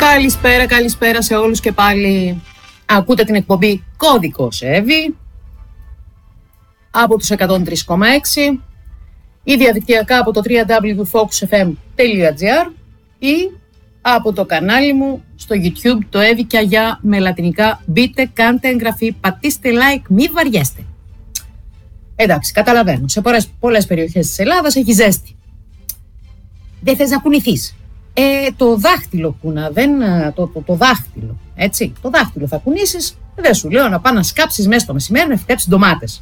Καλησπέρα σε όλους και πάλι. Ακούτε την εκπομπή Κώδικος Εύη από τους 103,6 ή διαδικτυακά από το www.focusfm.gr ή από το κανάλι μου στο YouTube, το Εύη και Αγιά με λατινικά. Μπείτε, κάντε εγγραφή, πατήστε like, μη βαριέστε. Εντάξει, καταλαβαίνω, σε πολλές περιοχές της Ελλάδας έχει ζέστη. Δεν θες να κουνηθείς. Το δάχτυλο κούνα, το δάχτυλο, έτσι, το δάχτυλο θα κουνήσεις, δεν σου λέω να πας να σκάψεις μέσα στο μεσημέρι να φυτέψεις ντομάτες.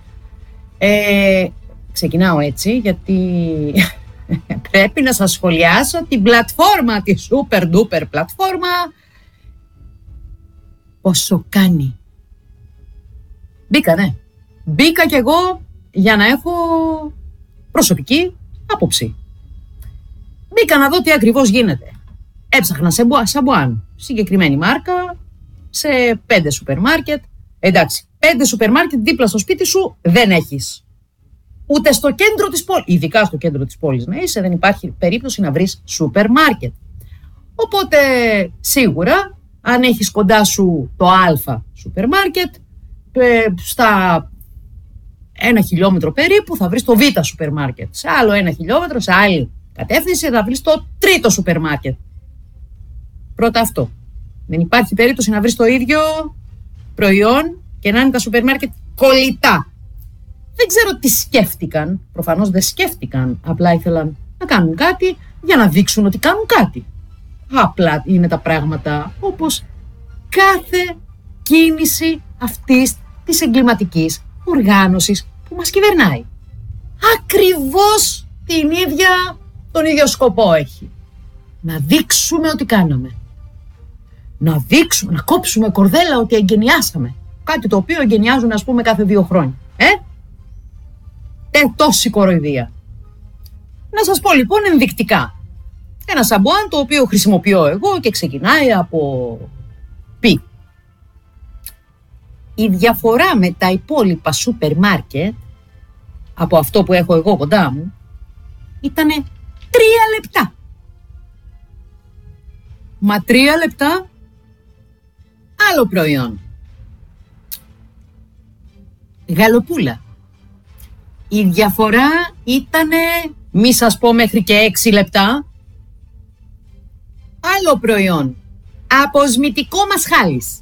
Ξεκινάω έτσι γιατί πρέπει να σας σχολιάσω την πλατφόρμα, τη super duper πλατφόρμα. Πόσο κάνει. Μπήκα κι εγώ για να έχω προσωπική άποψη. Μπήκα να δω τι ακριβώς γίνεται. Έψαχνα σε σαμπουάν, συγκεκριμένη μάρκα, σε 5 σούπερ μάρκετ. Εντάξει, 5 σούπερ μάρκετ δίπλα στο σπίτι σου δεν έχεις. Ούτε στο κέντρο της πόλης. Ειδικά στο κέντρο της πόλης να είσαι, δεν υπάρχει περίπτωση να βρεις σούπερ μάρκετ. Οπότε, σίγουρα, αν έχεις κοντά σου το Α σούπερ μάρκετ, στα 1 χιλιόμετρο περίπου θα βρεις το Β σούπερ μάρκετ. Σε άλλο 1 χιλιόμετρο, σε άλλη κατεύθυνση θα βρεις το τρίτο σούπερ μάρκετ. Πρώτα αυτό. Δεν υπάρχει περίπτωση να βρεις το ίδιο προϊόν και να είναι τα σούπερ μάρκετ κολλητά. Δεν ξέρω τι σκέφτηκαν. Προφανώς δεν σκέφτηκαν. Απλά ήθελαν να κάνουν κάτι για να δείξουν ότι κάνουν κάτι. Απλά είναι τα πράγματα όπως κάθε κίνηση αυτής της εγκληματικής οργάνωσης που μας κυβερνάει. Ακριβώς τον ίδιο σκοπό έχει. Να δείξουμε ότι κάναμε. Να κόψουμε κορδέλα ότι εγκαινιάσαμε. Κάτι το οποίο εγκαινιάζουν ας πούμε κάθε 2 χρόνια. Τόση κοροϊδία. Να σας πω λοιπόν ενδεικτικά. Ένα σαμπουάν το οποίο χρησιμοποιώ εγώ και ξεκινάει από π. Η διαφορά με τα υπόλοιπα σούπερ μάρκετ από αυτό που έχω εγώ κοντά μου ήτανε 3 λεπτά. Μα 3 λεπτά άλλο προϊόν. Γαλοπούλα. Η διαφορά ήτανε, μη σας πω μέχρι και 6 λεπτά. Άλλο προϊόν. Αποσμητικό μασχάλης.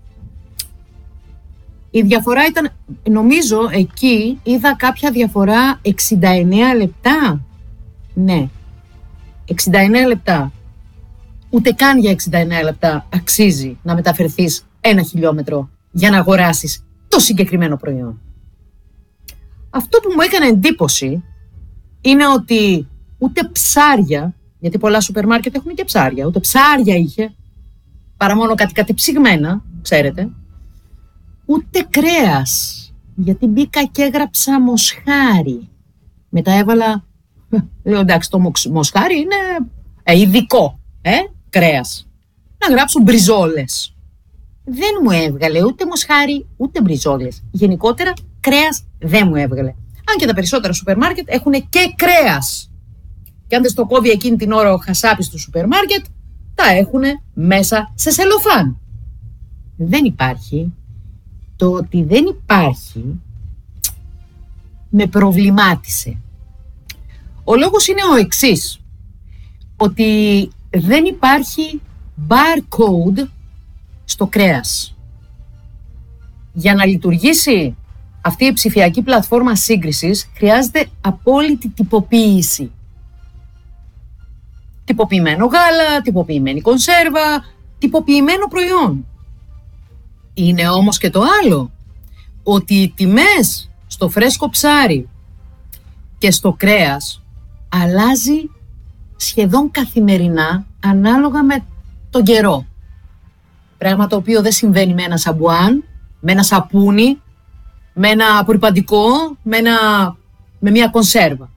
Η διαφορά ήταν, νομίζω εκεί είδα κάποια διαφορά 69 λεπτά. Ναι, 69 λεπτά. Ούτε καν για 69 λεπτά αξίζει να μεταφερθείς 1 χιλιόμετρο για να αγοράσεις το συγκεκριμένο προϊόν. Αυτό που μου έκανε εντύπωση είναι ότι ούτε ψάρια, γιατί πολλά σούπερ μάρκετ έχουν και ψάρια, ούτε ψάρια είχε, παρά μόνο κάτι ψυγμένα, ξέρετε, ούτε κρέας, γιατί μπήκα και έγραψα μοσχάρι. Μετά έβαλα, λέω εντάξει το μοσχάρι είναι ειδικό, κρέας. Να γράψω μπριζόλες. Δεν μου έβγαλε ούτε μοσχάρι, ούτε μπριζόλες. Γενικότερα κρέας δεν μου έβγαλε. Αν και τα περισσότερα σούπερ μάρκετ έχουν και κρέας. Και αν δεν στο κόβει εκείνη την ώρα ο χασάπης του σούπερ μάρκετ, τα έχουν μέσα σε σελοφάν. Δεν υπάρχει. Το ότι δεν υπάρχει με προβλημάτισε. Ο λόγος είναι ο εξής. Ότι δεν υπάρχει barcode στο κρέας. Για να λειτουργήσει αυτή η ψηφιακή πλατφόρμα σύγκρισης χρειάζεται απόλυτη τυποποίηση. Τυποποιημένο γάλα, τυποποιημένη κονσέρβα, τυποποιημένο προϊόν. Είναι όμως και το άλλο, ότι οι τιμές στο φρέσκο ψάρι και στο κρέας αλλάζει σχεδόν καθημερινά ανάλογα με τον καιρό. Πράγμα το οποίο δεν συμβαίνει με ένα σαμπουάν, με ένα σαπούνι, με ένα απορρυπαντικό, με μια κονσέρβα.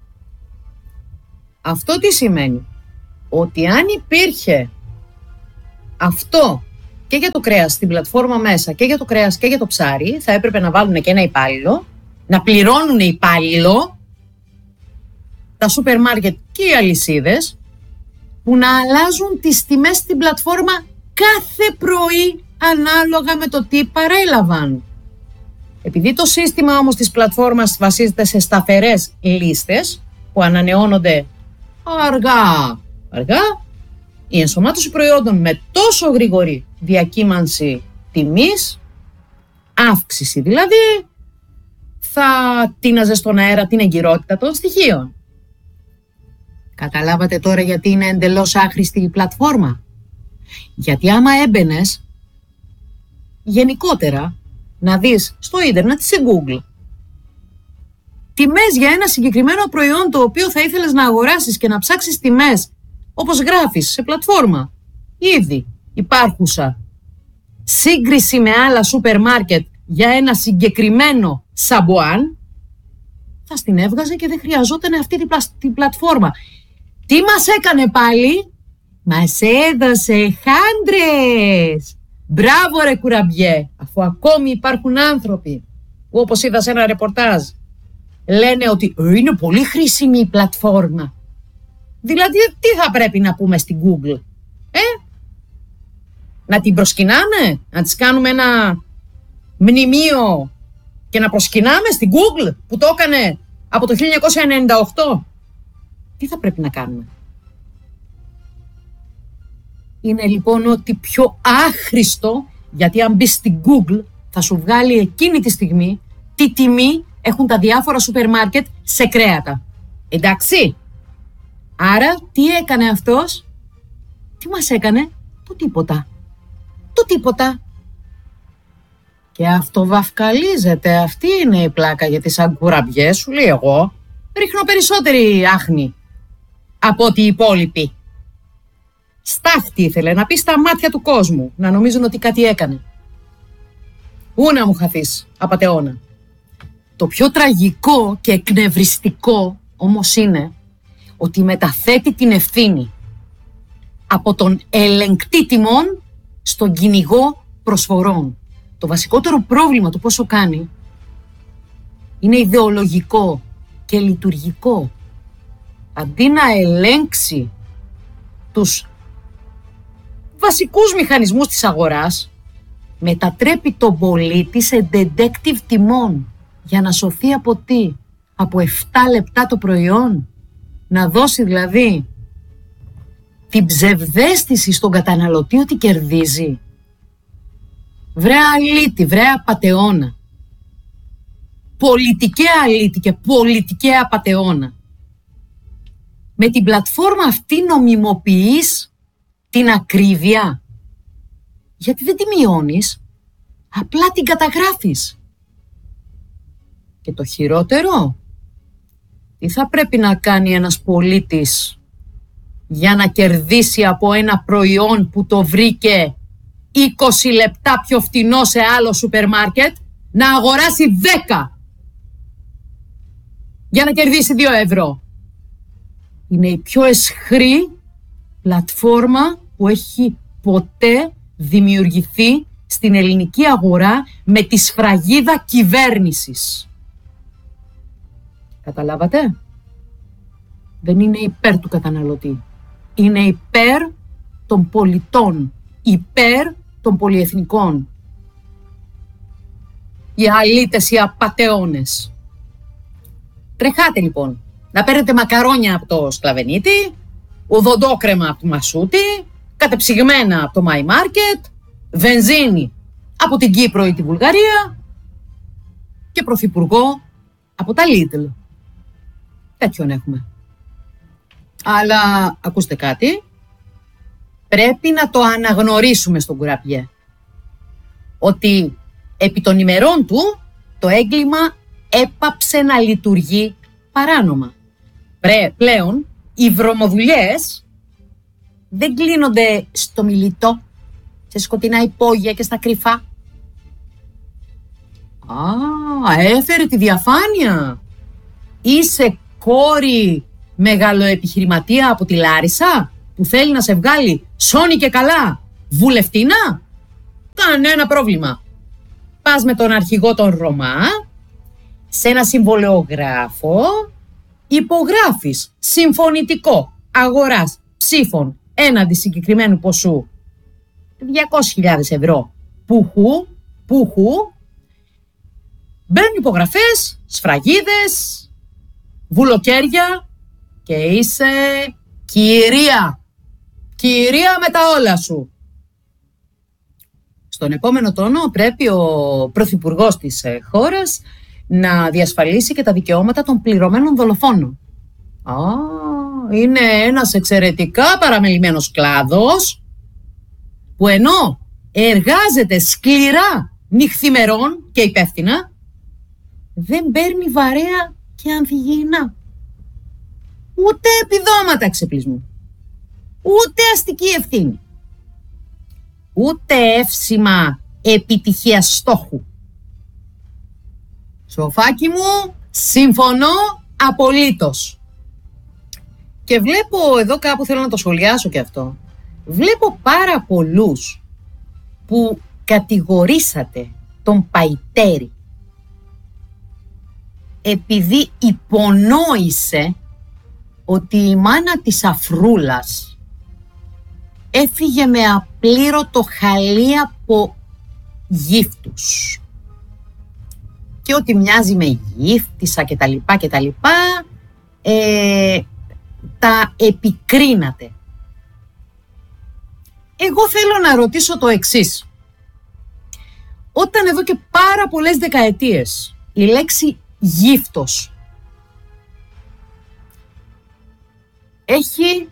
Αυτό τι σημαίνει? Ότι αν υπήρχε αυτό και για το κρέας στην πλατφόρμα μέσα και για το κρέας και για το ψάρι, θα έπρεπε να βάλουν και ένα υπάλληλο, να πληρώνουν υπάλληλο τα σούπερ μάρκετ και οι αλυσίδες, που να αλλάζουν τις τιμές στην πλατφόρμα κάθε πρωί ανάλογα με το τι παρέλαβαν. Επειδή το σύστημα όμως της πλατφόρμας βασίζεται σε σταθερές λίστες που ανανεώνονται αργά, η ενσωμάτωση προϊόντων με τόσο γρήγορη διακύμανση τιμής, αύξηση δηλαδή, θα τίναζε στον αέρα την εγκυρότητα των στοιχείων. Καταλάβατε τώρα γιατί είναι εντελώς άχρηστη η πλατφόρμα? Γιατί άμα έμπαινες γενικότερα να δεις στο ίντερνετ, σε Google, τιμές για ένα συγκεκριμένο προϊόν το οποίο θα ήθελες να αγοράσεις και να ψάξεις τιμές όπως γράφεις σε πλατφόρμα ήδη υπάρχουσα, σύγκριση με άλλα σούπερ μάρκετ για ένα συγκεκριμένο σαμπουάν, θα στην έβγαζε και δεν χρειαζόταν αυτή την πλατφόρμα. Τι μας έκανε πάλι? Μας έδωσε χάντρες! Μπράβο ρε κουραμπιέ, αφού ακόμη υπάρχουν άνθρωποι που, όπως είδα σε ένα ρεπορτάζ, λένε ότι είναι πολύ χρήσιμη η πλατφόρμα. Δηλαδή τι θα πρέπει να πούμε στην Google? Να την προσκυνάμε? Να της κάνουμε ένα μνημείο και να προσκυνάμε στην Google που το έκανε από το 1998? Τι θα πρέπει να κάνουμε? Είναι λοιπόν ότι πιο άχρηστο, γιατί αν μπεις στην Google θα σου βγάλει εκείνη τη στιγμή τι τιμή έχουν τα διάφορα σούπερ μάρκετ σε κρέατα. Εντάξει? Άρα τι έκανε αυτός? Τι μας έκανε? Το τίποτα. Και αυτοβαυκαλίζεται. Αυτή είναι η πλάκα, γιατί σαν κουραμπιές σου λέει εγώ ρίχνω περισσότερη άχνη από ότι οι υπόλοιποι. Στάχτη ήθελε να πει στα μάτια του κόσμου, να νομίζουν ότι κάτι έκανε. Ού να μου χαθείς, απατεώνα. Το πιο τραγικό και εκνευριστικό όμως είναι ότι μεταθέτει την ευθύνη από τον ελεγκτή τιμών στον κυνηγό προσφορών. Το βασικότερο πρόβλημα του πόσο κάνει είναι ιδεολογικό και λειτουργικό. Αντί να ελέγξει τους βασικούς μηχανισμούς της αγοράς, μετατρέπει τον πολίτη σε detective τιμών για να σωθεί από τι? Από 7 λεπτά το προϊόν? Να δώσει δηλαδή την ψευδαίσθηση στον καταναλωτή ότι κερδίζει? Βρε αλήτη, βρε απατεώνα. Πολιτικέ αλήτη και πολιτικέ απατεώνα. Με την πλατφόρμα αυτή νομιμοποιείς την ακρίβεια? Γιατί δεν τη μειώνεις, απλά την καταγράφεις. Και το χειρότερο, τι θα πρέπει να κάνει ένας πολίτης για να κερδίσει από ένα προϊόν που το βρήκε 20 λεπτά πιο φτηνό σε άλλο σούπερ μάρκετ, να αγοράσει 10 για να κερδίσει 2 ευρώ. Είναι η πιο αισχρή πλατφόρμα που έχει ποτέ δημιουργηθεί στην ελληνική αγορά με τη σφραγίδα κυβέρνησης. Καταλάβατε? Δεν είναι υπέρ του καταναλωτή. Είναι υπέρ των πολιτών. Υπέρ των πολυεθνικών. Οι αλήτες, οι απατεώνες. Τρεχάτε λοιπόν να παίρνετε μακαρόνια από το Σκλαβενίτη, οδοντόκρεμα από το Μασούτη, κατεψυγμένα από το My Market, βενζίνη από την Κύπρο ή τη Βουλγαρία και πρωθυπουργό από τα Lidl. Τέτοιον έχουμε. Αλλά ακούστε κάτι, πρέπει να το αναγνωρίσουμε στον κουραμπιέ, ότι επί των ημερών του το έγκλημα έπαψε να λειτουργεί παράνομα. Πλέον οι βρωμοδουλειές δεν κλείνονται στο μιλιτό, σε σκοτεινά υπόγεια και στα κρυφά. Έφερε τη διαφάνεια. Είσαι κόρη μεγαλοεπιχειρηματία από τη Λάρισα που θέλει να σε βγάλει σώνη και καλά βουλευτίνα? Κανένα πρόβλημα. Πας με τον αρχηγό των Ρωμά σε ένα συμβολεογράφο, υπογράφεις συμφωνητικό αγοράς ψήφων έναντι συγκεκριμένου ποσού 200.000 ευρώ πουχού, μπαίνουν υπογραφές, σφραγίδες, βουλοκαίρια και είσαι κυρία με τα όλα σου. Στον επόμενο τόνο πρέπει ο πρωθυπουργός της χώρας να διασφαλίσει και τα δικαιώματα των πληρωμένων δολοφόνων. Είναι ένας εξαιρετικά παραμελημένος κλάδος που ενώ εργάζεται σκληρά νυχθημερών και υπεύθυνα, δεν παίρνει βαρέα και ανθυγιεινά. Ούτε επιδόματα εξεπλισμού, ούτε αστική ευθύνη, ούτε εύσημα επιτυχίας στόχου. Σοφάκι μου, συμφωνώ απολύτως. Και βλέπω εδώ κάπου, θέλω να το σχολιάσω και αυτό, βλέπω πάρα πολλούς που κατηγορήσατε τον Παϊτέρη επειδή υπονόησε ότι η μάνα της Αφρούλας έφυγε με απλήρωτο χαλί από γύφτους και ότι μοιάζει με γύφτισσα και τα λοιπά, τα επικρίνατε. Εγώ θέλω να ρωτήσω το εξής. Όταν εδώ και πάρα πολλές δεκαετίες η λέξη γύφτος έχει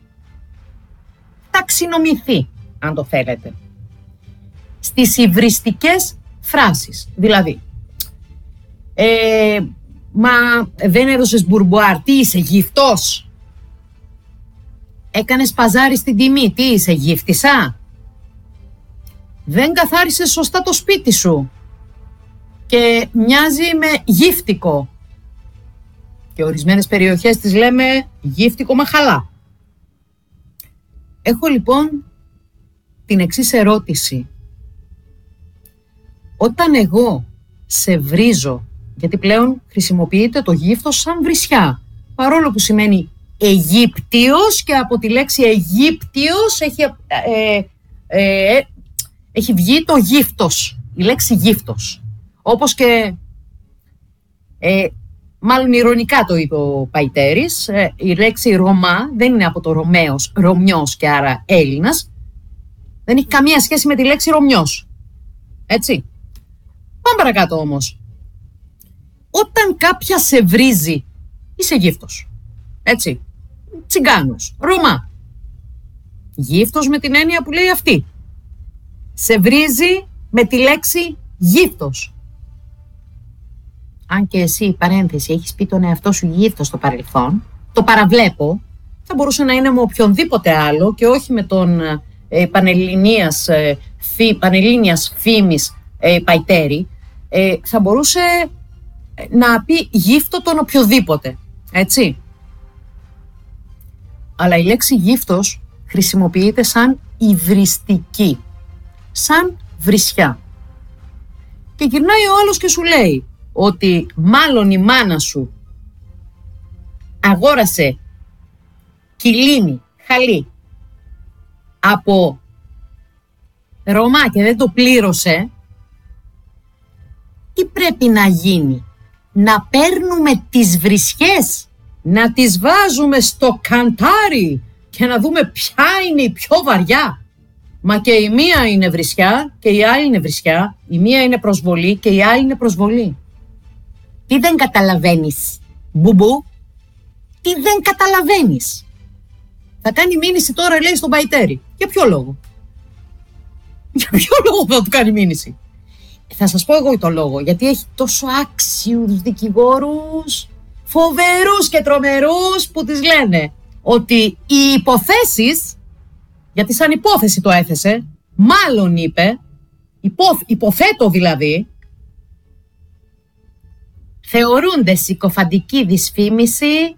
ταξινομηθεί, αν το θέλετε, στις υβριστικές φράσεις. Δηλαδή, μα δεν έδωσες μπουρμπουάρ, τι είσαι, γύφτος? Έκανες παζάρι στην τιμή, τι είσαι, γύφτισσα? Δεν καθάρισες σωστά το σπίτι σου και μοιάζει με γύφτικο. Και ορισμένες περιοχές τις λέμε γύφτικο μαχαλά. Έχω λοιπόν την εξής ερώτηση. Όταν εγώ σε βρίζω, γιατί πλέον χρησιμοποιείται το γύφτος σαν βρισιά, παρόλο που σημαίνει Αιγύπτιος και από τη λέξη Αιγύπτιος έχει βγει το γύφτος, η λέξη γύφτος. Όπως και, μάλλον ηρωνικά το είπε ο Παϊτέρης, η λέξη Ρωμά δεν είναι από το Ρωμαίος, Ρωμιός και άρα Έλληνας. Δεν έχει καμία σχέση με τη λέξη Ρωμιός. Έτσι. Πάμε παρακάτω όμως. Όταν κάποια σε βρίζει, είσαι γύφτος. Έτσι. Τσιγκάνος, Ρωμά. Γύφτος με την έννοια που λέει αυτή. Σε βρίζει με τη λέξη γύφτος. Αν και εσύ, παρένθεση, έχεις πει τον εαυτό σου γύφτος στο παρελθόν, το παραβλέπω, θα μπορούσε να είναι με οποιονδήποτε άλλο και όχι με τον πανελλήνιας φήμης Παϊτέρη, θα μπορούσε να πει γύφτο τον οποιοδήποτε, έτσι. Αλλά η λέξη γύφτος χρησιμοποιείται σαν υβριστική, σαν βρισιά. Και γυρνάει ο άλλος και σου λέει ότι μάλλον η μάνα σου αγόρασε κιλίνι, χαλί από Ρωμά και δεν το πλήρωσε. Τι πρέπει να γίνει? Να παίρνουμε τις βρισιές, να τις βάζουμε στο καντάρι και να δούμε ποια είναι η πιο βαριά? Μα και η μία είναι βρισιά και η άλλη είναι βρισιά, η μία είναι προσβολή και η άλλη είναι προσβολή. Τι δεν καταλαβαίνεις, μπουμπού? Τι δεν καταλαβαίνεις? Θα κάνει μήνυση τώρα, λέει, στον Παϊτέρη. Για ποιο λόγο? Για ποιο λόγο θα του κάνει μήνυση? Θα σας πω εγώ το λόγο. Γιατί έχει τόσο άξιους δικηγόρους, φοβερούς και τρομερούς, που τις λένε ότι οι υποθέσεις, γιατί σαν υπόθεση το έθεσε, μάλλον είπε, υποθέτω δηλαδή, θεωρούνται συκοφαντική δυσφήμιση.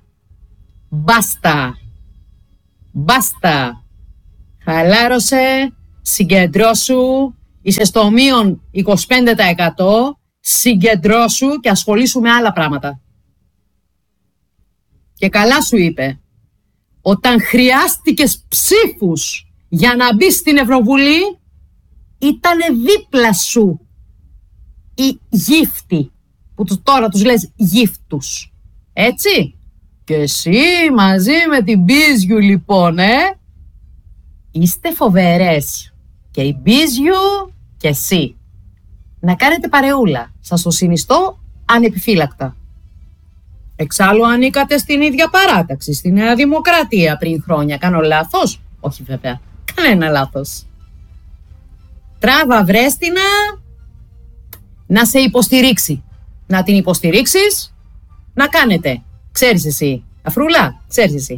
Μπάστα. Χαλάρωσε, συγκεντρώσου, είσαι στο μείον 25%, συγκεντρώσου και ασχολήσου με άλλα πράγματα. Και καλά σου είπε όταν χρειάστηκες ψήφους για να μπεις στην Ευρωβουλή, ήτανε δίπλα σου οι γύφτοι, που τώρα τους λες γύφτους. Έτσι. Και εσύ μαζί με την Μπίζιου λοιπόν, είστε φοβερές. Και η Μπίζιου και εσύ. Να κάνετε παρεούλα. Σας το συνιστώ ανεπιφύλακτα. Εξάλλου ανήκατε στην ίδια παράταξη, στη Νέα Δημοκρατία πριν χρόνια. Κάνω λάθος? Όχι βέβαια. Κανένα λάθος. Τράβα βρέστηνα να σε υποστηρίξει. Να την υποστηρίξεις, να κάνετε. Ξέρεις εσύ. Αφρούλα, ξέρεις εσύ.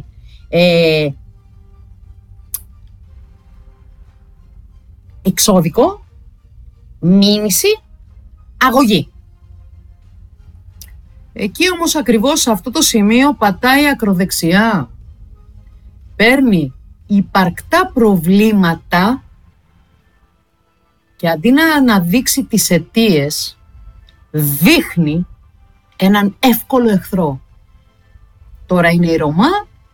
Εξώδικο, μήνυση, αγωγή. Εκεί όμως ακριβώς σε αυτό το σημείο πατάει ακροδεξιά. Παίρνει υπαρκτά προβλήματα και αντί να αναδείξει τις αιτίες, δείχνει έναν εύκολο εχθρό. Τώρα είναι οι Ρωμά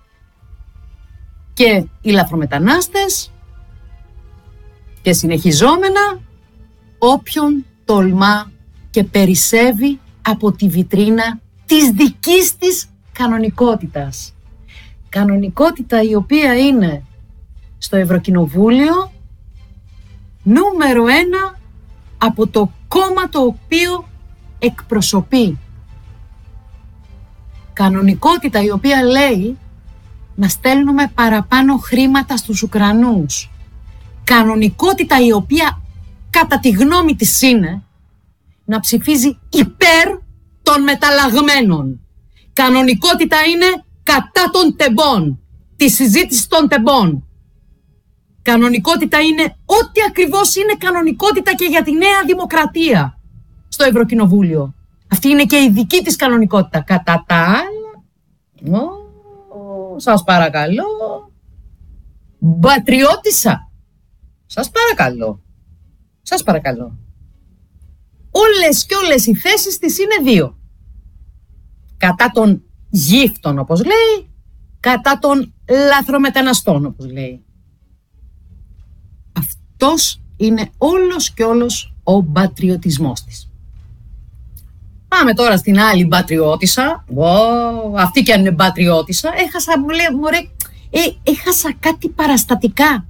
και οι λαθρομετανάστες και συνεχιζόμενα όποιον τολμά και περισσεύει από τη βιτρίνα της δικής της κανονικότητας. Κανονικότητα η οποία είναι στο Ευρωκοινοβούλιο νούμερο 1 από το κόμμα το οποίο εκπροσωπεί. Κανονικότητα η οποία λέει να στέλνουμε παραπάνω χρήματα στους Ουκρανούς. Κανονικότητα η οποία κατά τη γνώμη της είναι να ψηφίζει υπέρ των μεταλλαγμένων. Κανονικότητα είναι κατά των τεμπών, τη συζήτηση των τεμπών. Κανονικότητα είναι ό,τι ακριβώς είναι κανονικότητα και για τη Νέα Δημοκρατία στο Ευρωκοινοβούλιο. Αυτή είναι και η δική της κανονικότητα. Κατά τα άλλα, σας παρακαλώ, μπατριώτισσα. Σας παρακαλώ. Σας παρακαλώ. Όλες και όλες οι θέσεις της είναι δύο. Κατά των γύφτων, όπως λέει, κατά των λαθρομεταναστών, όπως λέει. Αυτός είναι όλος και όλος ο μπατριωτισμός της. Πάμε τώρα στην άλλη μπατριώτισσα. Αυτή και αν είναι μπατριώτισσα, έχασα κάτι παραστατικά.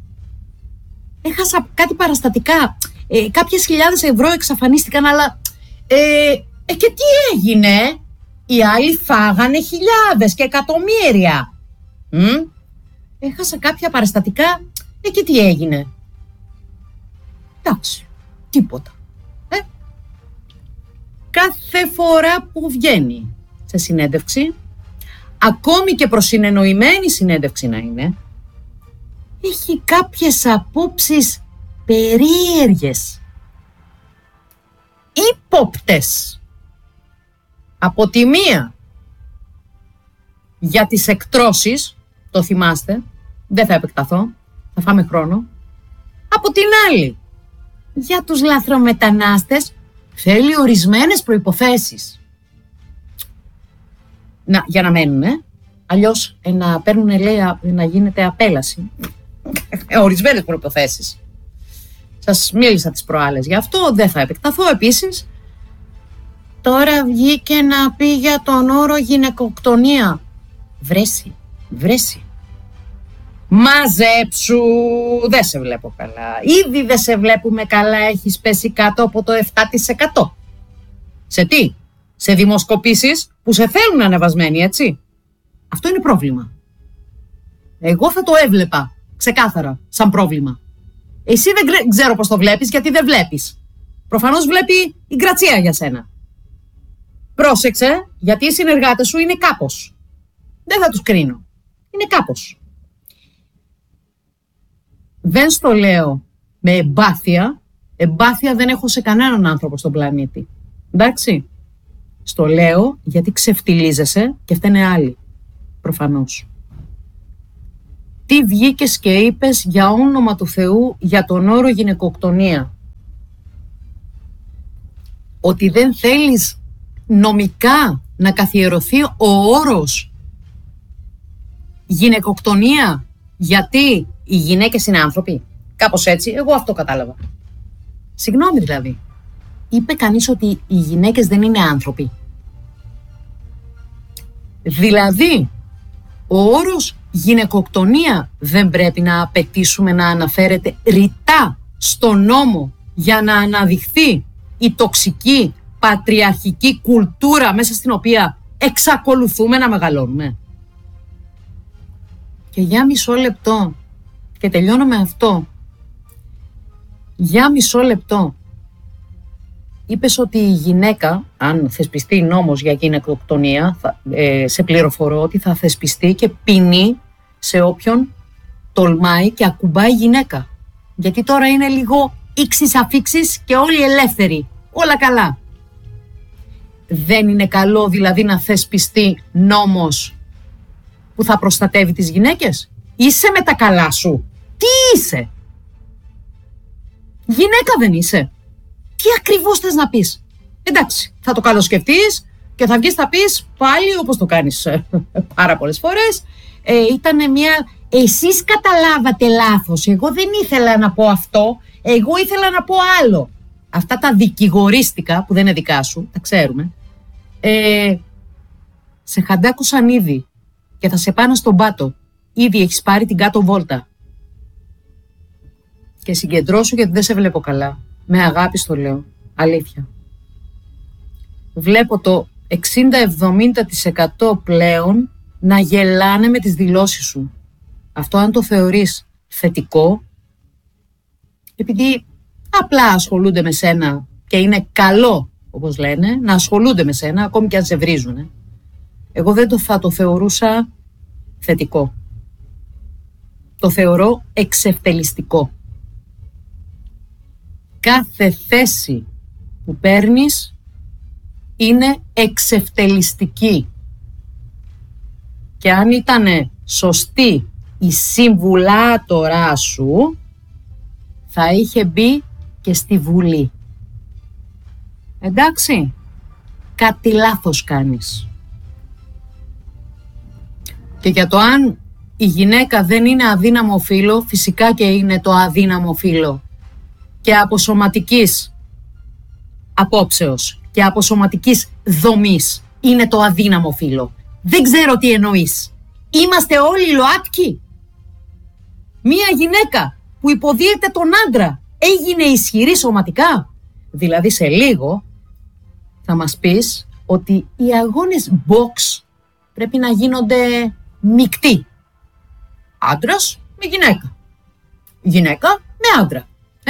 Κάποιες χιλιάδες ευρώ εξαφανίστηκαν, αλλά και τι έγινε? Οι άλλοι φάγανε χιλιάδες και εκατομμύρια. Έχασα κάποια παραστατικά, και τι έγινε? Εντάξει, τίποτα. Κάθε φορά που βγαίνει σε συνέντευξη, ακόμη και προσυνεννοημένη συνέντευξη να είναι, έχει κάποιες απόψεις περίεργες, ύποπτες. Από τη μία για τις εκτρώσεις, το θυμάστε, δεν θα επεκταθώ, θα φάμε χρόνο. Από την άλλη, για τους λαθρομετανάστες θέλει ορισμένες προϋποθέσεις. Για να μένουν, αλλιώς να παίρνουν, λέει, να γίνεται απέλαση. Ορισμένες προϋποθέσεις. Σας μίλησα τις προάλλες γι' αυτό, δεν θα επεκταθώ. Επίσης, τώρα βγήκε να πει για τον όρο γυναικοκτονία. Βρέσει. Μαζέψου, δεν σε βλέπω καλά. Ήδη δεν σε βλέπουμε καλά, έχεις πέσει κάτω από το 7%. Σε τι? Σε δημοσκοπήσεις που σε θέλουν ανεβασμένη, έτσι. Αυτό είναι πρόβλημα. Εγώ θα το έβλεπα ξεκάθαρα σαν πρόβλημα. Εσύ δεν ξέρω πώς το βλέπεις, γιατί δεν βλέπεις. Προφανώς βλέπει η Γκρατσία για σένα. Πρόσεξε, γιατί οι συνεργάτες σου είναι κάπως. Δεν θα τους κρίνω. Είναι κάπως. Δεν στο λέω με εμπάθεια. Εμπάθεια δεν έχω σε κανέναν άνθρωπο στον πλανήτη. Εντάξει. Στο λέω γιατί ξεφτιλίζεσαι και φταίνε άλλοι. Προφανώς. Τι βγήκες και είπες για όνομα του Θεού για τον όρο γυναικοκτονία? Ότι δεν θέλεις νομικά να καθιερωθεί ο όρος γυναικοκτονία γιατί οι γυναίκες είναι άνθρωποι. Κάπως έτσι, εγώ αυτό κατάλαβα. Συγγνώμη δηλαδή. Είπε κανείς ότι οι γυναίκες δεν είναι άνθρωποι? Δηλαδή, ο όρος γυναικοκτονία δεν πρέπει να απαιτήσουμε να αναφέρεται ρητά στο νόμο για να αναδειχθεί η τοξική πατριαρχική κουλτούρα μέσα στην οποία εξακολουθούμε να μεγαλώνουμε? Και για μισό λεπτό, και τελειώνω με αυτό, για μισό λεπτό, είπες ότι η γυναίκα, αν θεσπιστεί νόμος για γυναικοκτονία, σε πληροφορώ ότι θα θεσπιστεί και ποινή σε όποιον τολμάει και ακουμπάει γυναίκα. Γιατί τώρα είναι λίγο ήξεις αφήξεις και όλοι ελεύθεροι. Όλα καλά. Δεν είναι καλό δηλαδή να θεσπιστεί νόμος που θα προστατεύει τις γυναίκες? Είσαι με τα καλά σου? Τι είσαι? Γυναίκα δεν είσαι? Τι ακριβώς θες να πεις? Εντάξει, θα το καλοσκεφτείς και θα βγεις, θα πεις πάλι, όπως το κάνεις πάρα πολλές φορές, ήτανε μια... Εσείς καταλάβατε λάθος, εγώ δεν ήθελα να πω αυτό, εγώ ήθελα να πω άλλο. Αυτά τα δικηγορίστικα που δεν είναι δικά σου, τα ξέρουμε, σε χαντάκουσαν ήδη και θα σε πάνε στον πάτο. Ήδη έχεις πάρει την κάτω βόλτα. Και συγκεντρώσου γιατί δεν σε βλέπω καλά. Με αγάπη στο λέω, αλήθεια. Βλέπω το 60-70% πλέον να γελάνε με τις δηλώσεις σου. Αυτό αν το θεωρείς θετικό, επειδή απλά ασχολούνται με σένα και είναι καλό, όπως λένε, να ασχολούνται με σένα, ακόμη και αν σε βρίζουνε. Εγώ δεν θα το θεωρούσα θετικό. Το θεωρώ εξευτελιστικό. Κάθε θέση που παίρνεις είναι εξευτελιστική. Και αν ήταν σωστή η συμβουλάτορά σου, θα είχε μπει και στη Βουλή. Εντάξει, κάτι λάθος κάνεις. Και για το αν η γυναίκα δεν είναι αδύναμο φύλο, φυσικά και είναι το αδύναμο φύλο. Και από σωματικής απόψεως και από σωματικής δομής είναι το αδύναμο φύλο. Δεν ξέρω τι εννοείς. Είμαστε όλοι ΛΟΑΤΚΙ? Μία γυναίκα που υποδίεται τον άντρα έγινε ισχυρή σωματικά? Δηλαδή σε λίγο θα μας πεις ότι οι αγώνες box πρέπει να γίνονται μεικτοί. Άντρας με γυναίκα. Γυναίκα με άντρα.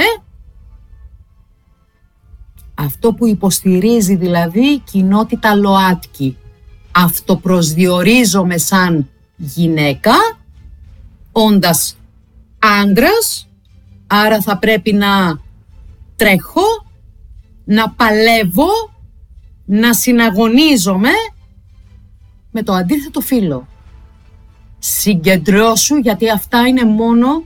Αυτό που υποστηρίζει δηλαδή η κοινότητα ΛΟΑΤΚΙ. Αυτοπροσδιορίζομαι σαν γυναίκα, όντας άντρας, άρα θα πρέπει να τρέχω, να παλεύω, να συναγωνίζομαι με το αντίθετο φύλο. Συγκεντρώσου, γιατί αυτά είναι μόνο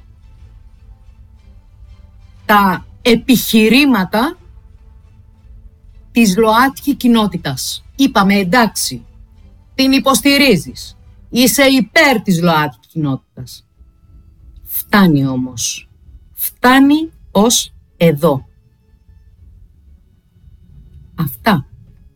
τα επιχειρήματα της ΛΟΑΤΚΙ κοινότητας. Είπαμε εντάξει, την υποστηρίζεις, είσαι υπέρ της ΛΟΑΤΚΙ κοινότητας. Φτάνει όμως. Φτάνει ως εδώ. Αυτά.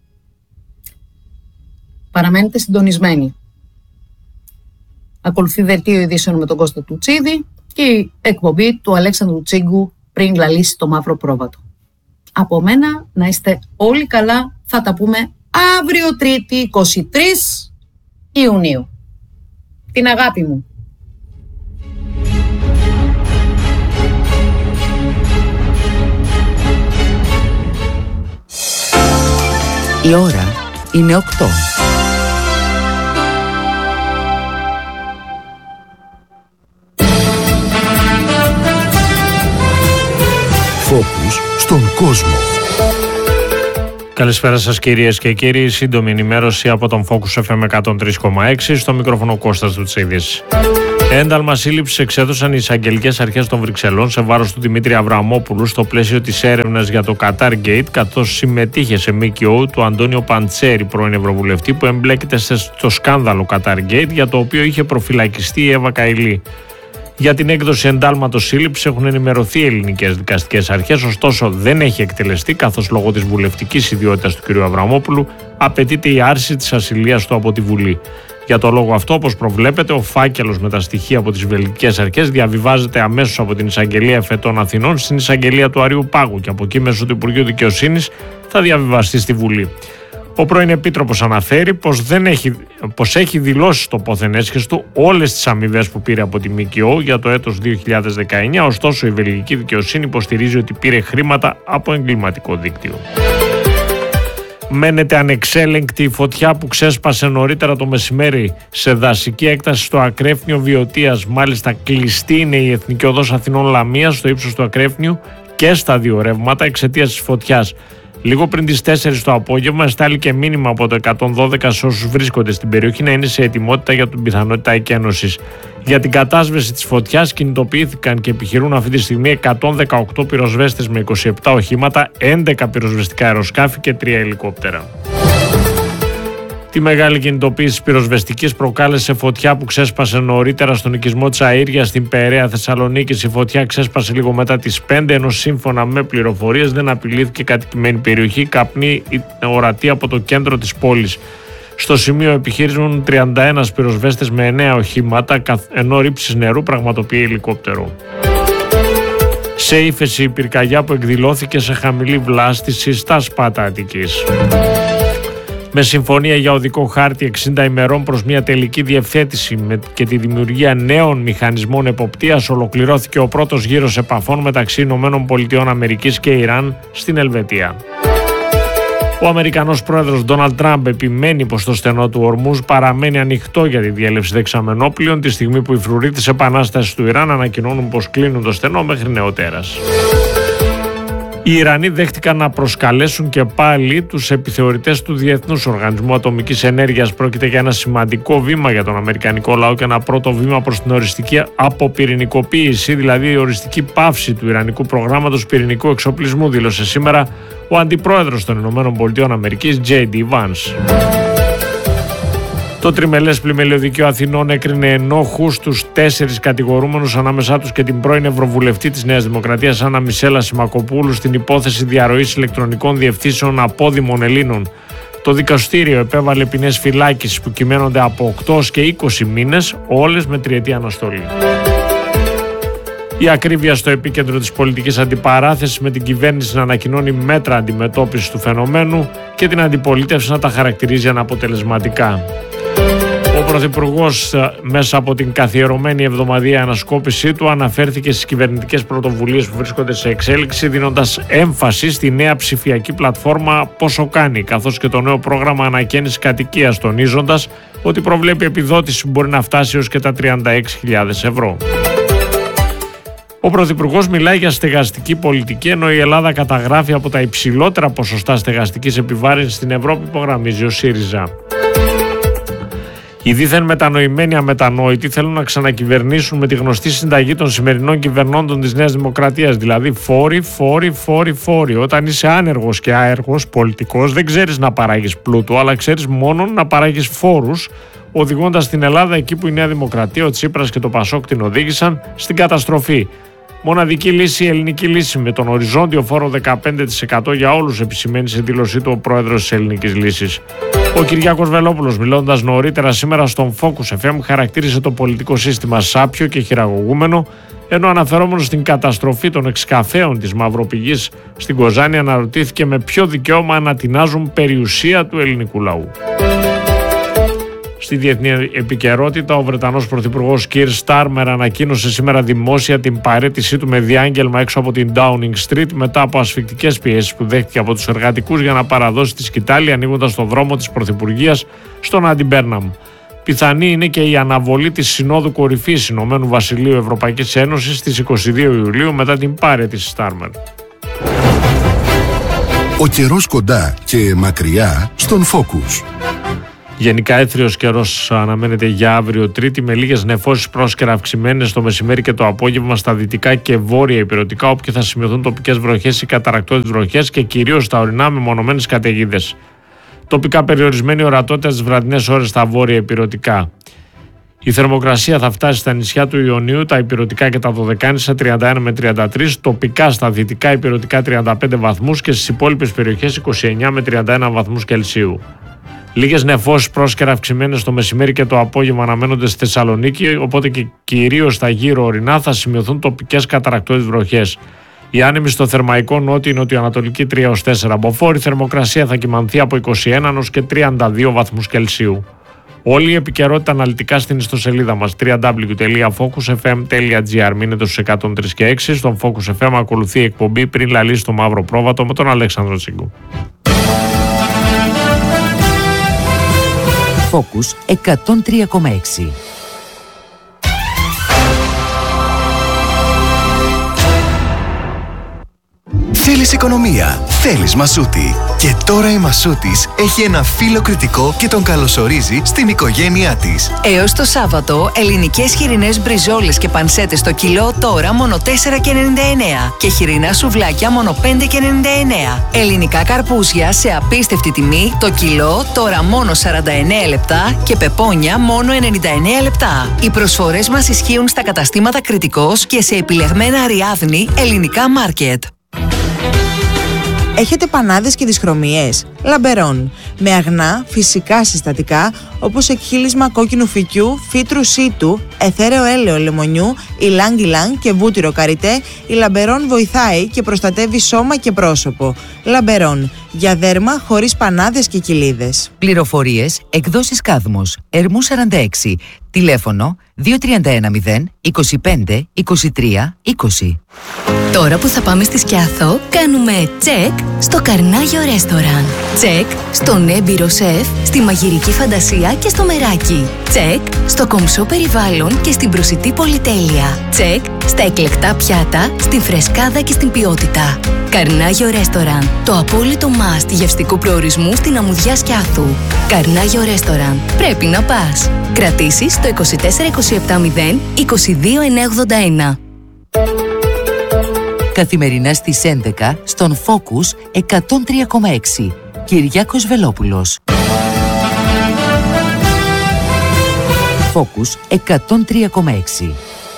Παραμένετε συντονισμένοι. Ακολουθεί δελτίο ειδήσεων με τον Κώστα Τουτσίδη και η εκπομπή του Αλέξανδρου Τσίγκου πριν λαλήσει το μαύρο πρόβατο. Από μένα να είστε όλοι καλά. Θα τα πούμε αύριο Τρίτη 23 Ιουνίου. Την αγάπη μου. Η ώρα είναι 8. Φόκους στον κόσμο. Καλησπέρα σας κυρίες και κύριοι. Σύντομη ενημέρωση από τον Focus FM 103,6. Στο μικρόφωνο Κώστας Τουτσίδης. Ένταλμα σύλληψης εξέδωσαν οι εισαγγελικές αρχές των Βρυξελών σε βάρος του Δημήτρη Αβραμόπουλου στο πλαίσιο της έρευνας για το Qatar Gate, καθώς συμμετείχε σε ΜΚΟ του Αντώνιο Παντσέρη, πρώην Ευρωβουλευτή, που εμπλέκεται στο σκάνδαλο Qatar Gate, για το οποίο είχε προφυλακιστεί η Εύα Καηλή. Για την έκδοση εντάλματος σύλληψης έχουν ενημερωθεί οι ελληνικές δικαστικές αρχές, ωστόσο δεν έχει εκτελεστεί, καθώς λόγω της βουλευτικής ιδιότητας του κ. Αβραμόπουλου απαιτείται η άρση της ασυλίας του από τη Βουλή. Για το λόγο αυτό, όπως προβλέπεται, ο φάκελος με τα στοιχεία από τις βελγικές αρχές διαβιβάζεται αμέσως από την Εισαγγελία Εφετών Αθηνών στην Εισαγγελία του Αριού Πάγου και από εκεί μέσω του Υπουργείου Δικαιοσύνης θα διαβιβαστεί στη Βουλή. Ο πρώην Επίτροπος αναφέρει πως έχει δηλώσει στο πόθεν έσχεστο όλες τις αμοιβές που πήρε από τη ΜΚΟ για το έτος 2019, ωστόσο η βελγική δικαιοσύνη υποστηρίζει ότι πήρε χρήματα από εγκληματικό δίκτυο. Μένεται ανεξέλεγκτη η φωτιά που ξέσπασε νωρίτερα το μεσημέρι σε δασική έκταση στο Ακρέφνιο Βιωτίας. Μάλιστα κλειστή είναι η Εθνική Οδός Αθηνών Λαμίας στο ύψος του Ακρέφνιου και στα δύο ρεύματα εξαιτίας της φωτιάς. Λίγο πριν τις 4 το απόγευμα εστάληκε μήνυμα από το 112 σε όσους βρίσκονται στην περιοχή να είναι σε ετοιμότητα για την πιθανότητα εκένωσης. Για την κατάσβεση της φωτιάς κινητοποιήθηκαν και επιχειρούν αυτή τη στιγμή 118 πυροσβέστες με 27 οχήματα, 11 πυροσβεστικά αεροσκάφη και 3 ελικόπτερα. Τη μεγάλη κινητοποίηση πυροσβεστικής προκάλεσε φωτιά που ξέσπασε νωρίτερα στον οικισμό της Αΐριας στην Περαία Θεσσαλονίκης. Η φωτιά ξέσπασε λίγο μετά τις 5, ενώ σύμφωνα με πληροφορίες δεν απειλήθηκε κατοικημένη περιοχή. Καπνή ορατή από το κέντρο της πόλης. Στο σημείο επιχείρησαν 31 πυροσβέστες με 9 οχήματα, ενώ ρήψεις νερού πραγματοποιεί ελικόπτερο. Σε ύφεση η πυρκαγιά που εκδηλώθηκε σε χαμηλή βλάστηση στα Σπάτα Αττικής. Με συμφωνία για οδικό χάρτη 60 ημερών προς μια τελική διευθέτηση και τη δημιουργία νέων μηχανισμών εποπτείας, ολοκληρώθηκε ο πρώτος γύρος επαφών μεταξύ ΗΠΑ και Ιράν στην Ελβετία. Ο Αμερικανός πρόεδρος Ντόναλντ Τραμπ επιμένει πως το στενό του Ορμούζ παραμένει ανοιχτό για τη διέλευση δεξαμενόπλων, τη στιγμή που οι φρουροί της επανάστασης του Ιράν ανακοινώνουν πως κλείνουν το στενό μέχρι νεοτέρας. Οι Ιρανοί δέχτηκαν να προσκαλέσουν και πάλι τους επιθεωρητές του Διεθνούς Οργανισμού Ατομικής Ενέργειας. Πρόκειται για ένα σημαντικό βήμα για τον αμερικανικό λαό και ένα πρώτο βήμα προς την οριστική αποπυρηνικοποίηση, δηλαδή η οριστική πάυση του Ιρανικού προγράμματος πυρηνικού εξοπλισμού, δήλωσε σήμερα ο αντιπρόεδρος των ΗΠΑ, J.D. Vance. Το τριμελές πλημελιωδικείο Αθηνών έκρινε ενόχους τους 4 κατηγορούμενους, ανάμεσά τους και την πρώην Ευρωβουλευτή της Νέας Δημοκρατίας Άννα Μισέλα Σιμακοπούλου, στην υπόθεση διαρροής ηλεκτρονικών διευθύνσεων απόδημων Ελλήνων. Το δικαστήριο επέβαλε ποινές φυλάκισης που κυμαίνονται από 8 και 20 μήνες, όλες με 3ετή αναστολή. Η ακρίβεια στο επίκεντρο της πολιτικής αντιπαράθεσης, με την κυβέρνηση να ανακοινώνει μέτρα αντιμετώπισης του φαινομένου και την αντιπολίτευση να τα χαρακτηρίζει αναποτελεσματικά. Ο Πρωθυπουργός, μέσα από την καθιερωμένη εβδομαδιαία ανασκόπησή του, αναφέρθηκε στις κυβερνητικές πρωτοβουλίες που βρίσκονται σε εξέλιξη, δίνοντας έμφαση στη νέα ψηφιακή πλατφόρμα Πόσο Κάνει, καθώς και το νέο πρόγραμμα ανακαίνησης κατοικίας, τονίζοντας ότι προβλέπει επιδότηση που μπορεί να φτάσει έως και τα 36.000 ευρώ. Ο Πρωθυπουργός μιλάει για στεγαστική πολιτική, ενώ η Ελλάδα καταγράφει από τα υψηλότερα ποσοστά στεγαστικής επιβάρυνσης στην Ευρώπη, υπογραμμίζει ο ΣΥΡΙΖΑ. Οι δίθεν μετανοημένοι αμετανόητοι θέλουν να ξανακυβερνήσουν με τη γνωστή συνταγή των σημερινών κυβερνώντων της Νέας Δημοκρατίας, δηλαδή φόροι. Όταν είσαι άνεργος και άεργος πολιτικός, δεν ξέρεις να παράγεις πλούτο, αλλά ξέρεις μόνο να παράγεις φόρους, οδηγώντας την Ελλάδα εκεί που η Νέα Δημοκρατία, ο Τσίπρας και το Πασόκ την οδήγησαν, στην καταστροφή. Μοναδική λύση, η ελληνική λύση, με τον οριζόντιο φόρο 15% για όλους, επισημαίνει σε δήλωσή του ο πρόεδρος της Ελληνικής Λύσης. Ο Κυριάκος Βελόπουλος, μιλώντας νωρίτερα σήμερα στον Focus FM, χαρακτήρισε το πολιτικό σύστημα σάπιο και χειραγωγούμενο, ενώ αναφερόμενος στην καταστροφή των εξκαφέων της Μαυροπηγής στην Κοζάνη, αναρωτήθηκε με ποιο δικαίωμα ανατινάζουν περιουσία του ελληνικού λαού. Στη διεθνή επικαιρότητα, ο Βρετανός Πρωθυπουργός Κιρ Στάρμερ ανακοίνωσε σήμερα δημόσια την παραίτησή του με διάγγελμα έξω από την Downing Street μετά από ασφικτικές πιέσεις που δέχτηκε από τους εργατικούς για να παραδώσει τη σκητάλη, ανοίγοντας το δρόμο της Πρωθυπουργίας στον Άντι Μπέρναμ. Πιθανή είναι και η αναβολή της Συνόδου Κορυφής Ηνωμένου Βασιλείου Ευρωπαϊκής Ένωσης στις 22 Ιουλίου μετά την παραίτηση Στάρμερ. Ο καιρός κοντά και μακριά στον Focus. Γενικά έθριος καιρός αναμένεται για αύριο Τρίτη, με λίγες νεφώσεις πρόσκαιρα αυξημένες το μεσημέρι και το απόγευμα στα δυτικά και βόρεια ηπειρωτικά, όπου και θα σημειωθούν τοπικές βροχές ή καταρρακτώδεις βροχές και κυρίως στα ορεινά μεμονωμένες καταιγίδες. Τοπικά περιορισμένη ορατότητα στις βραδινές ώρες στα βόρεια ηπειρωτικά. Η θερμοκρασία θα φτάσει στα νησιά του Ιωνίου, τα ηπειρωτικά και τα Δωδεκάνησα 31 με 33, τοπικά στα δυτικά ηπειρωτικά 35 βαθμούς και στις υπόλοιπες περιοχές 29 με 31 βαθμούς Κελσίου. Λίγες νεφώσεις πρόσκαιρα αυξημένες το μεσημέρι και το απόγευμα αναμένονται στη Θεσσαλονίκη, οπότε και κυρίως στα γύρω ορεινά θα σημειωθούν τοπικές καταρρακτώδεις βροχές. Οι άνεμοι στο θερμαϊκό νότιο-νοτιοανατολική 3-4 μποφόρ, η θερμοκρασία θα κυμανθεί από 21 έως και 32 βαθμούς Κελσίου. Όλη η επικαιρότητα αναλυτικά στην ιστοσελίδα μας www.focusfm.gr. Μείνετε στους 103 και 6. Στον Focus FM ακολουθεί η εκπομπή Πριν λαλήσει το μαύρο πρόβατο με τον Αλέξανδρο Τσίγκου. Focus 103,6. Θέλεις οικονομία, θέλεις Μασούτη. Και τώρα η Μασούτης έχει ένα φύλλο κριτικό και τον καλωσορίζει στην οικογένειά της. Έως το Σάββατο, ελληνικές χοιρινές μπριζόλες και πανσέτες στο κιλό τώρα μόνο 4,99 και χοιρινά σουβλάκια μόνο 5,99. Ελληνικά καρπούζια σε απίστευτη τιμή, το κιλό τώρα μόνο 49 λεπτά και πεπόνια μόνο 99 λεπτά. Οι προσφορές μας ισχύουν στα καταστήματα Κριτικός και σε επιλεγμένα Αριάδνη ελληνικά μάρκετ. Έχετε πανάδες και δυσχρωμίες? Λαμπερόν. Με αγνά, φυσικά συστατικά, όπως εκχύλισμα κόκκινου φυκιού, φύτρου σίτου, εθέρεο έλαιο λεμονιού, ηλάνγκ και βούτυρο καριτέ, η Λαμπερόν βοηθάει και προστατεύει σώμα και πρόσωπο. Λαμπερόν. Για δέρμα χωρίς πανάδες και κοιλίδες. Πληροφορίες, εκδόσεις Κάδμος, Ερμού 46, τηλέφωνο 2310 25 23 20. Τώρα που θα πάμε στη Σκιάθο, κάνουμε τσεκ στο Καρνάγιο Ρέστοραν. Τσεκ στον έμπειρο σεφ, στη μαγειρική φαντασία και στο μεράκι. Τσεκ στο κομψό περιβάλλον και στην προσιτή πολυτέλεια. Τσεκ στα εκλεκτά πιάτα, στην φρεσκάδα και στην ποιότητα. Καρνάγιο Ρέστοραν, το απόλυτο must γευστικού προορισμού στην αμμουδιά Σκιάθου. Καρνάγιο Ρέστοραν, πρέπει να πας. Κρατήσεις στο 24 27 0 22 981. Καθημερινά στις 11 στον Focus 103,6. Κυριάκος Βελόπουλος. Focus 103,6.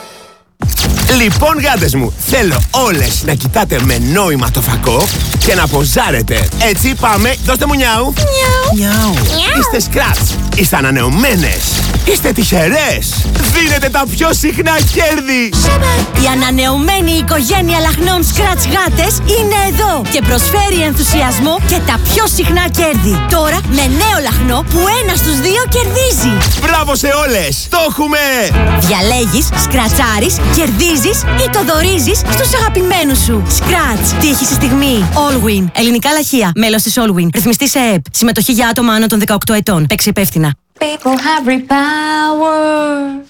Λοιπόν, γάτες μου, θέλω όλες να κοιτάτε με νόημα το φακό και να ποζάρετε. Έτσι, πάμε, δώστε μου νιάου. Νιάου. Είστε σκράτς, είστε ανανεωμένες, είστε τυχερές. Δίνετε τα πιο συχνά κέρδη. Η ανανεωμένη οικογένεια λαχνών Scratch γάτες είναι εδώ και προσφέρει ενθουσιασμό και τα πιο συχνά κέρδη. Τώρα με νέο λαχνό που 1 στους 2 κερδίζει. Μπράβο σε όλες, το έχουμε! Διαλέγεις, σκρατσάρεις, κερδίζεις ή το δωρίζεις στους αγαπημένους σου. Scratch. Τύχη στη στιγμή. Allwin. Ελληνικά λαχεία. Μέλος της Allwin. Ρυθμιστή σε ΕΕΠ. Συμμετοχή για άτομα άνω των 18 ετών. Παίξει υπεύθυνα. People have repower.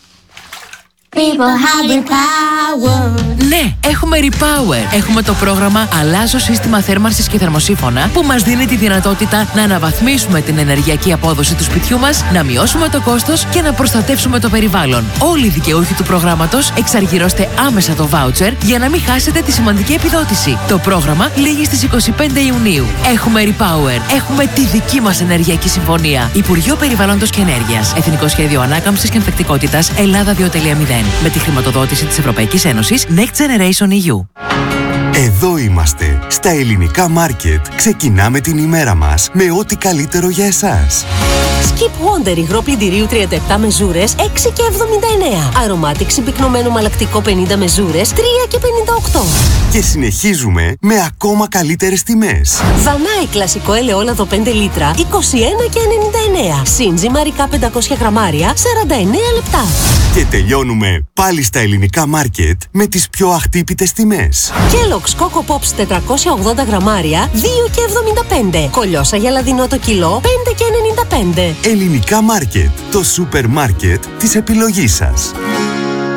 People have repower. Ναι, έχουμε Repower. Έχουμε το πρόγραμμα Αλλάζω σύστημα θέρμανσης και θερμοσύφωνα που μας δίνει τη δυνατότητα να αναβαθμίσουμε την ενεργειακή απόδοση του σπιτιού μας, να μειώσουμε το κόστος και να προστατεύσουμε το περιβάλλον. Όλοι οι δικαιούχοι του προγράμματος εξαργυρώστε άμεσα το voucher για να μην χάσετε τη σημαντική επιδότηση. Το πρόγραμμα λήγει στις 25 Ιουνίου. Έχουμε Repower. Έχουμε τη δική μας ενεργειακή συμφωνία. Υπουργείο Περιβάλλοντος και Ενέργειας. Εθνικό Σχέδιο Ανάκαμψης και Ανθεκτικότητας Ελλάδα 2.0. Με τη χρηματοδότηση της Ευρωπαϊκής Ένωσης Next Generation EU. Εδώ είμαστε, στα ελληνικά μάρκετ. Ξεκινάμε την ημέρα μας με ό,τι καλύτερο για εσάς. Skip Wonder υγρό πλυντηρίου 37 μεζούρες 6,79. Αρωμάτικ συμπυκνωμένο μαλακτικό 50 μεζούρες 3,58. Και συνεχίζουμε με ακόμα καλύτερες τιμές. Βανάι κλασικό ελαιόλαδο 5 λίτρα 21,99. Σύντζι μαρικά 500 γραμμάρια 49 λεπτά. Και τελειώνουμε πάλι στα ελληνικά μάρκετ με τις πιο αχτύπητες τιμές. Kellogg's Coco Pops 480 γραμμάρια 2,75. Κολιόσα γελαδινό το κιλό 5,95. Ελληνικά μάρκετ, το σούπερ μάρκετ της επιλογής σας.